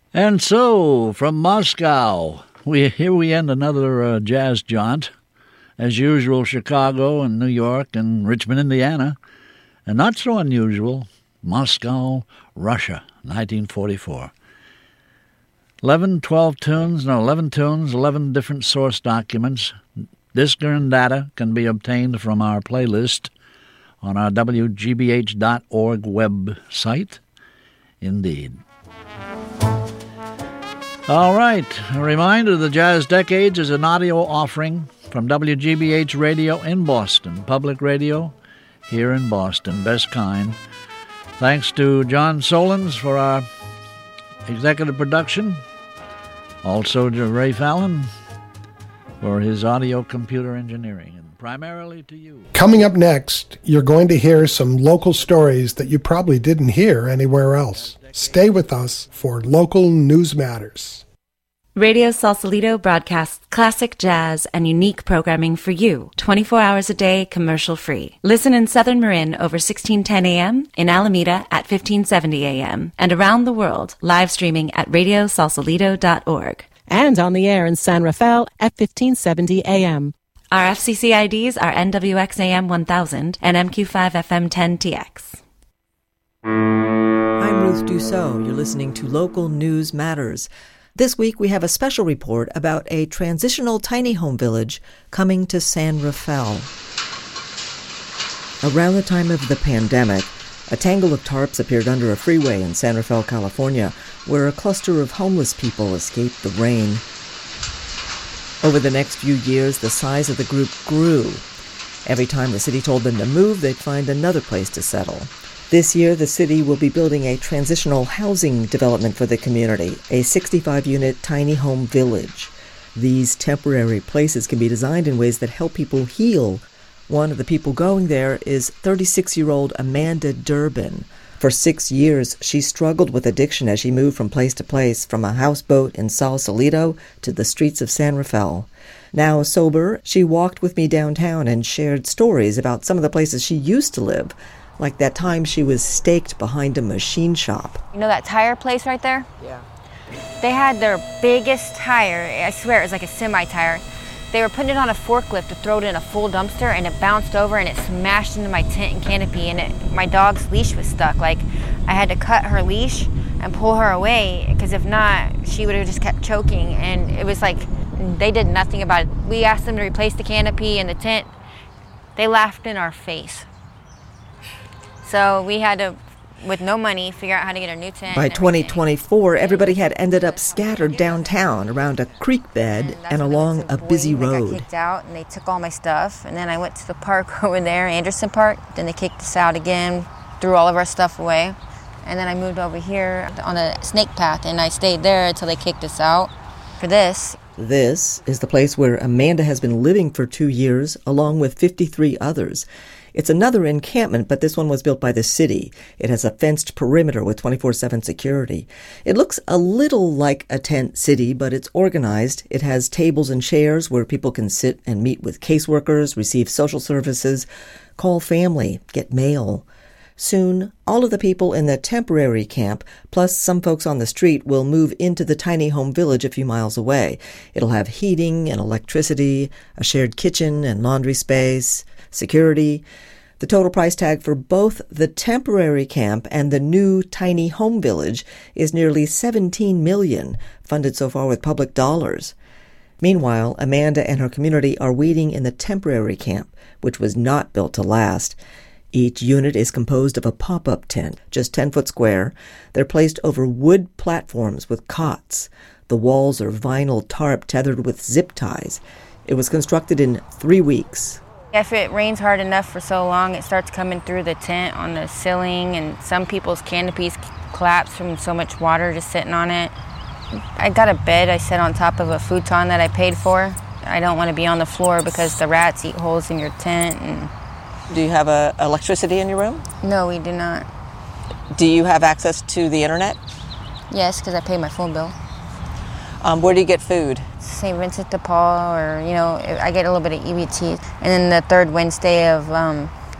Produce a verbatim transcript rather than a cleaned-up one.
And so, from Moscow, we here we end another uh, jazz jaunt. As usual, Chicago and New York and Richmond, Indiana. And not so unusual, Moscow, Russia, nineteen forty-four. eleven, twelve tunes, no, eleven tunes, eleven different source documents. Discern data can be obtained from our playlist on our W G B H dot org website. Indeed. All right, a reminder, the Jazz Decades is an audio offering from W G B H Radio in Boston, public radio here in Boston, best kind. Thanks to John Solons for our executive production, also to Ray Fallon for his audio computer engineering, and primarily to you. Coming up next, you're going to hear some local stories that you probably didn't hear anywhere else. Stay with us for Local News Matters. Radio Sausalito broadcasts classic jazz and unique programming for you, twenty-four hours a day, commercial-free. Listen in Southern Marin over sixteen ten a.m., in Alameda at fifteen seventy a.m., and around the world, live streaming at radio sausalito dot org. And on the air in San Rafael at fifteen seventy a.m. Our F C C I Ds are N W X A M one thousand and M Q five F M ten T X. I'm Ruth Dussault. You're listening to Local News Matters. This week we have a special report about a transitional tiny home village coming to San Rafael. Around the time of the pandemic, a tangle of tarps appeared under a freeway in San Rafael, California, where a cluster of homeless people escaped the rain. Over the next few years, the size of the group grew. Every time the city told them to move, they'd find another place to settle. This year, the city will be building a transitional housing development for the community, a sixty-five unit tiny home village. These temporary places can be designed in ways that help people heal. One of the people going there is thirty-six-year-old Amanda Durbin. For six years, she struggled with addiction as she moved from place to place, from a houseboat in Sausalito to the streets of San Rafael. Now sober, she walked with me downtown and shared stories about some of the places she used to live, like that time she was staked behind a machine shop. You know that tire place right there? Yeah. They had their biggest tire, I swear it was like a semi-tire. They were putting it on a forklift to throw it in a full dumpster, and it bounced over and it smashed into my tent and canopy, and it, my dog's leash was stuck. Like, I had to cut her leash and pull her away, because if not, she would have just kept choking. And it was like, they did nothing about it. We asked them to replace the canopy and the tent. They laughed in our face. So we had to, with no money, figure out how to get a new tent. By twenty twenty-four, everybody had ended up scattered downtown around a creek bed and, and along a busy road. I got kicked out, and they took all my stuff. And then I went to the park over there, Anderson Park. Then they kicked us out again, threw all of our stuff away. And then I moved over here on a snake path, and I stayed there until they kicked us out for this. This is the place where Amanda has been living for two years, along with fifty-three others. It's another encampment, but this one was built by the city. It has a fenced perimeter with twenty-four seven security. It looks a little like a tent city, but it's organized. It has tables and chairs where people can sit and meet with caseworkers, receive social services, call family, get mail. Soon, all of the people in the temporary camp, plus some folks on the street, will move into the tiny home village a few miles away. It'll have heating and electricity, a shared kitchen and laundry space, security. The total price tag for both the temporary camp and the new tiny home village is nearly seventeen million dollars, funded so far with public dollars. Meanwhile, Amanda and her community are waiting in the temporary camp, which was not built to last. Each unit is composed of a pop-up tent, just ten foot square. They're placed over wood platforms with cots. The walls are vinyl tarp tethered with zip ties. It was constructed in three weeks. If it rains hard enough for so long, it starts coming through the tent on the ceiling, and some people's canopies collapse from so much water just sitting on it. I got a bed I set on top of a futon that I paid for. I don't want to be on the floor because the rats eat holes in your tent. And Do you have a, electricity in your room? no, we do not. Do you have access to the internet? Yes, because I pay my phone bill. Um, where do you get food? Saint Vincent de Paul, or, you know, I get a little bit of E B T. And then the third Wednesday of um,